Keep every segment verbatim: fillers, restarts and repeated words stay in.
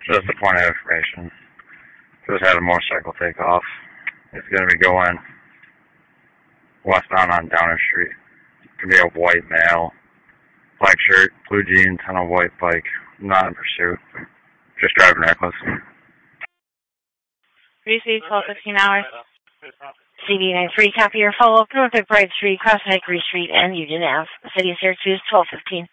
Just a point of information. Just had a motorcycle take off. It's going to be going westbound on Downer Street. It's going to be a white male, black shirt, blue jeans, on a white bike. Not in pursuit. Just driving reckless. Received twelve fifteen hours. C B nine three, copy your follow-up. Norfolk Bright Street, Cross Hickory Street, and Union Avenue. City of Syracuse, twelve fifteen.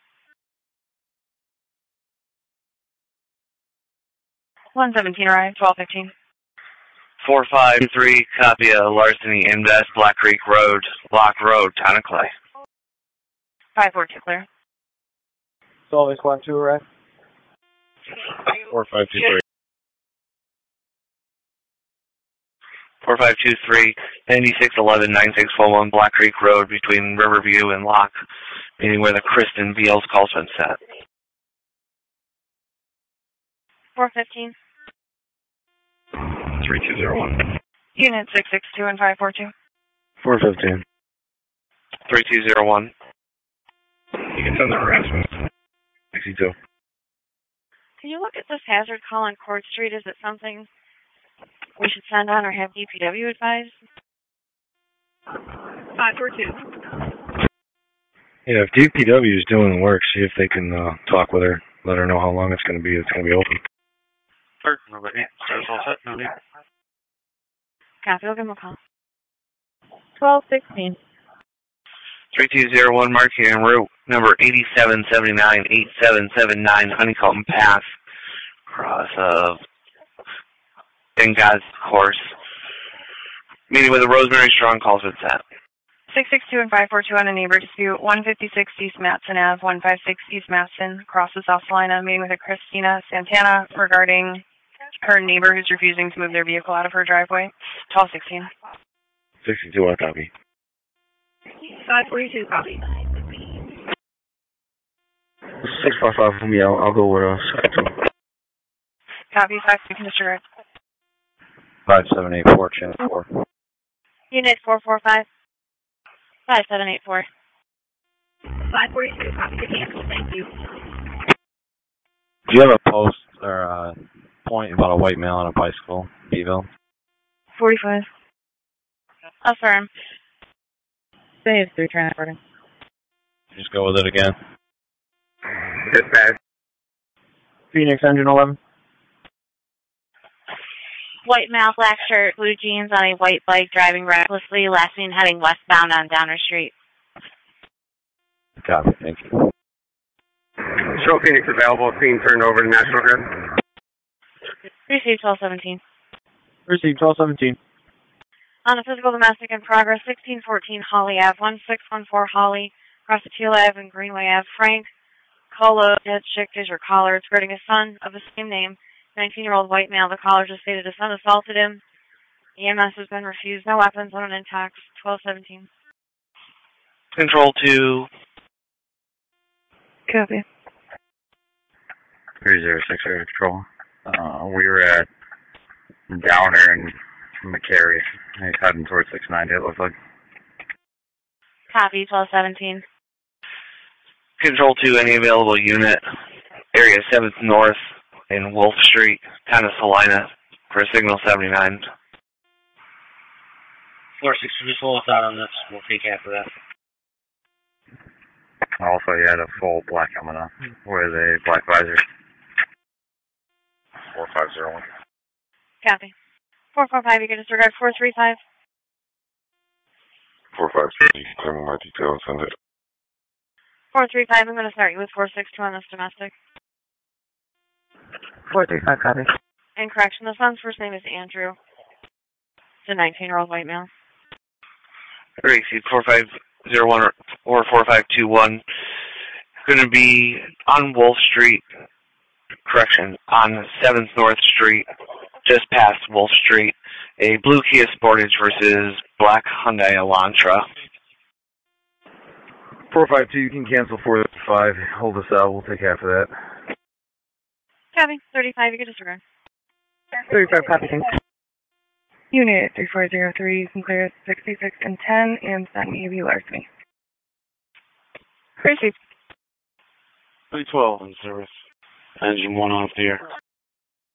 one seventeen arrived, twelve fifteen. four five three, copy a larceny invest, Black Creek Road, Lock Road, Town of Clay. five four two clear. Solving Squad two arrived. four five two three. four five two three, ninety-six eleven, nine six four one, Black Creek Road between Riverview and Lock, meaning where the Kristen Beals call's been set. four fifteen. three two zero one. Unit six six two and five four two. four fifteen. three two zero one. You can send the harassment. sixty-two. Can you look at this hazard call on Court Street? Is it something we should send on or have D P W advise? five four two. Yeah, if D P W is doing the work, see if they can uh, talk with her, let her know how long it's going to be. It's going to be open. Sir, nobody. Star's all set. No need. Copy. I'll give them a call. twelve sixteen. three two zero one, marking en route number eighty-seven seventy-nine, eighty-seven seventy-nine, Honeycomb Path, across of in God's course. Meeting with the Rosemary Strong calls at set. six six two and five four two on a neighbor dispute. one fifty-six East Matson Avenue, one fifty-six East Matson, crosses South Salina. Meeting with a Christina Santana regarding her neighbor who's refusing to move their vehicle out of her driveway. twelve sixteen. sixty-two, I copy. five forty-two, copy. six five five from me, I'll, I'll go with us. Copy. five six, Mister Rick. five seven eight four, channel four. Unit four four five. five seven eight four. five forty-two, copy to cancel. Thank you. Do you have a post or a point about a white male on a bicycle, Beeville? forty-five. Affirm. Phase three transporting. Just go with it again. Dispatch. Phoenix engine eleven. White male, black shirt, blue jeans on a white bike driving recklessly, last seen heading westbound on Downer Street. Copy, thank you. Show Phoenix available. Scene turned over to National Grid. Received twelve seventeen. Received twelve seventeen. On a physical domestic in progress, sixteen fourteen Holly Avenue, one six one four Holly, across the Teal Avenue and Greenway Avenue. Frank Colo, dead chick, is your caller. It's regarding a son of the same name, nineteen-year-old white male. The caller just stated his son assaulted him. E M S has been refused. No weapons, on an intact. twelve seventeen. Control two. Copy. three zero six air control. Uh, we were at Downer and McCary. He's heading towards six ninety, it looks like. Copy, twelve seventeen. Control two, any available unit. Area seventh North in Wolf Street, Town of Salina, for signal seventy-nine. four six, just hold us out on this. We'll take after that. Also, he had a full black helmet on with a black visor. four five zero one. Copy. four four five, you can disregard four three five. four five three, send me my details, send it. four three five, I'm going to start you with four six two on this domestic. four three five, copy. And correction, the son's first name is Andrew. It's a nineteen-year-old white male. Received four five zero one or four five two one. Going to be on Wolf Street, correction, on seventh North Street, just past Wolf Street. A blue Kia Sportage versus black Hyundai Elantra. four five two, you can cancel four five. Hold us out, we'll take half of that. Copy, thirty-five, you can disregard. thirty-five, copy, thanks. Unit three four zero three, you can clear sixty-six and ten and send me the larceny. Received. three twelve in service. Engine one off the air.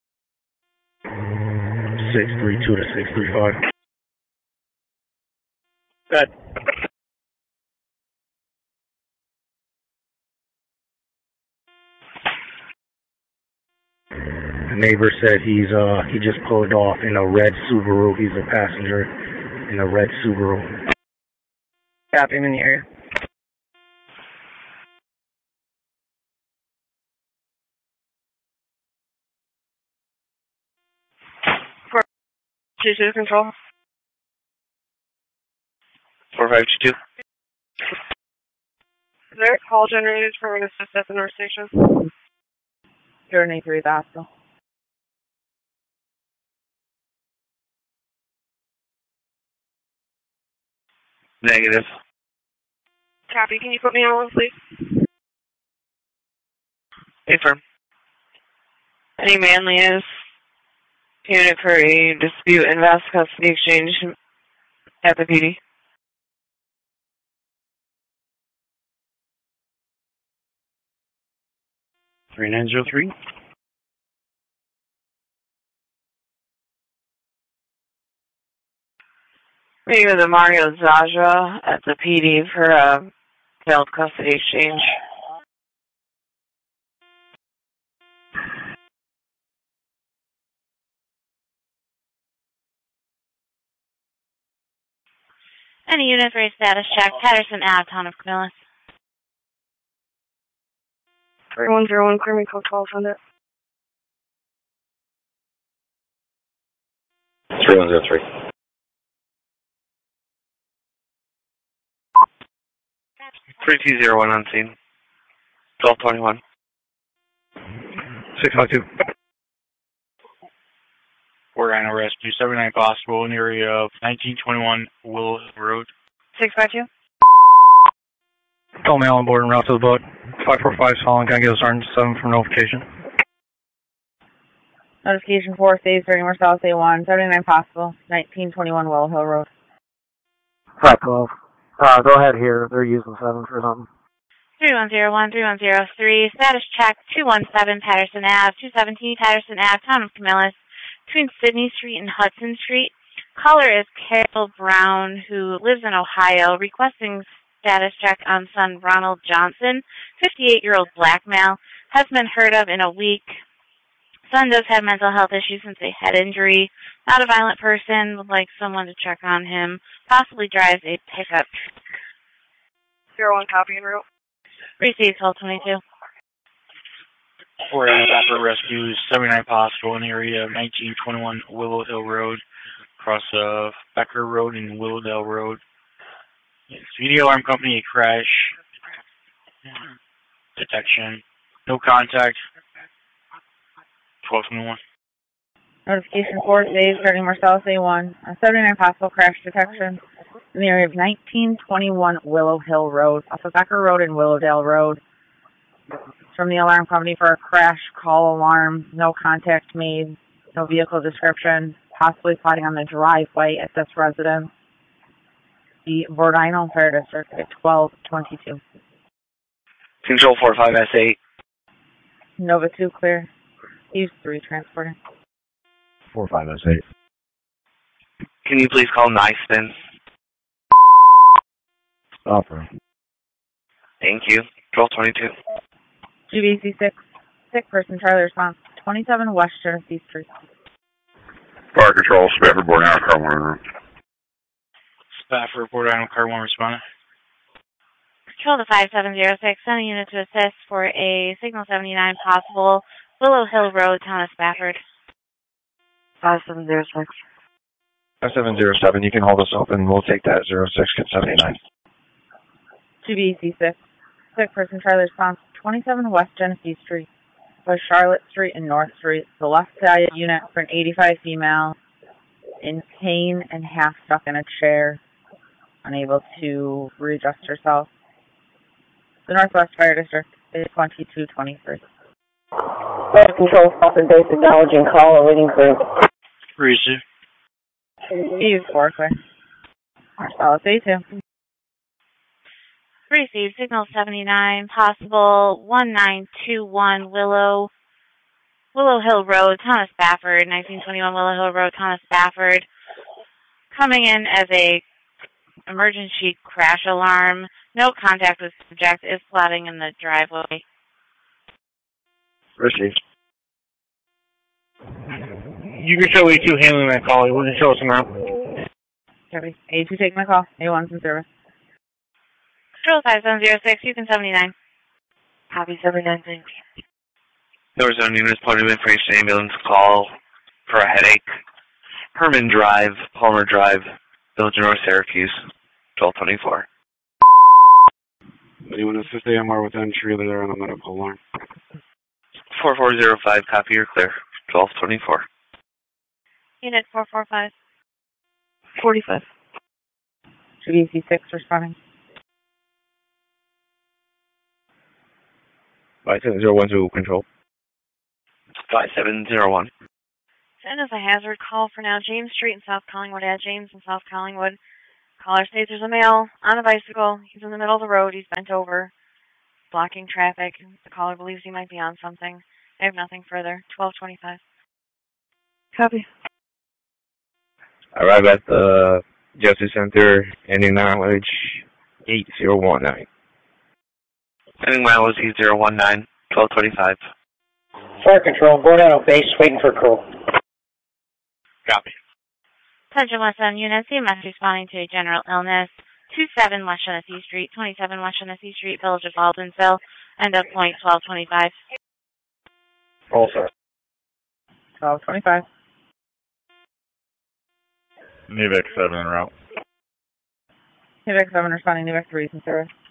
six three two to six three five. Good. The neighbor said he's uh he just pulled off in a red Subaru. He's a passenger in a red Subaru. Copy, I'm in the area. Two two control. Four five two two. Is there a call generated for an assist at the North Station? Journey three, the hospital. Negative. Copy. Can you put me on one, please? Affirm. Any Manly is unit for a dispute and vast custody exchange at the P D. three nine zero three. We go to Mario Zaja at the P D for a failed custody exchange. Any unit for a status check, Patterson Ave, Town of Camillus. three one zero one, clear me code twelve hundred. three one zero three. three two zero one on scene. twelve twenty-one. six five two. Port Rhino Rescue, seventy-nine possible in the area of nineteen twenty-one Willow Hill Road. six five two. Call me on board and route to the boat. five four five calling. Can I get a Sergeant seven for notification? Notification four, stage thirty more south, A one, seventy-nine possible, nineteen twenty-one Willow Hill Road. five twelve. Uh, go ahead here. They're using seven for something. three one zero one, three one zero three, status check two one seven Patterson Ave, two seventeen Patterson Ave, Town of Camillus, between Sydney Street and Hudson Street. Caller is Carol Brown, who lives in Ohio, requesting status check on son Ronald Johnson, fifty-eight-year-old black male, hasn't been heard of in a week. Son does have mental health issues since a head injury. Not a violent person, would like someone to check on him. Possibly drives a pickup. Zero one, copy en route. Received, twelve twenty-two. Port Rhino Rescue, seventy-nine possible in the area of nineteen twenty-one Willow Hill Road, across of Becker Road and Willowdale Road. It's Video Alarm Company, a crash. Detection. No contact. twelve twenty-one. Notification four, stage thirty more south, A one, a seventy-nine possible crash detection in the area of nineteen twenty-one Willow Hill Road, off of Becker Road and Willowdale Road. From the alarm company for a crash call alarm, no contact made, no vehicle description, possibly plotting on the driveway at this residence. The Bordino Fire District at twelve twenty-two. Control four five S eight. Nova two clear. Use three transporting. four five S eight. Can you please call Nyspin? Opera. Thank you. twelve twenty-two. G B C six, sick person, Charlie response, twenty-seven West Genesee Street. Fire Control, Spafford, Borneo, car one. Spafford, Port Rhino, car one responding. Control to five seven zero six, send a unit to assist for a signal seventy-nine possible, Willow Hill Road, Town of Spafford. five seven zero six. five seven zero seven, you can hold us open. We'll take that zero six, get seventy-nine. G B C six, sick person, Charlie response, twenty-seven West Genesee Street, by Charlotte Street and North Street. The left side unit for an eighty-five female, in pain and half stuck in a chair, unable to readjust herself. The Northwest Fire District is twenty-two twenty-three. Fire Control, Southern Base, acknowledging call, awaiting crew. Receive. Use four clear. Solid A two. Received, signal seventy-nine possible, one nine two one Willow Willow Hill Road, Thomas Spafford, nineteen twenty-one Willow Hill Road, Thomas Spafford. Coming in as a emergency crash alarm. No contact with subject. Is plotting in the driveway. Received. You can show A two handling that call. You can show us around. Copy. A two taking my call. A one's in service. Control five seven zero six, Houston seventy-nine. Copy seventy-nine, thanks. There was a unit point of information ambulance call for a headache. Herman Drive, Palmer Drive, Village of North Syracuse, twelve twenty-four. Anyone assist A M R with entry there on the medical alarm? four four zero five, copy, you're clear, twelve twenty-four. Unit four four five. forty-five. G B C six responding. five seven zero one to control. five seven zero one. Send us a hazard call for now. James Street in South Collingwood. At James in South Collingwood. Caller states there's a male on a bicycle. He's in the middle of the road. He's bent over, blocking traffic. The caller believes he might be on something. I have nothing further. twelve twenty-five. Copy. Arrive at the Justice Center, ending mileage eight zero one nine. Ending mileage eight zero one nine, twelve twenty-five. Fire control, Bornado base, waiting for crew. Copy. Attention West End units, C M S responding to a general illness. two seven West Genesee Street, twenty-seven West Genesee Street, Village of Baldwinsville. End of point twelve twenty-five. All sir. twelve twenty-five. Navec seven en route. Navec seven responding. Navec three is in service.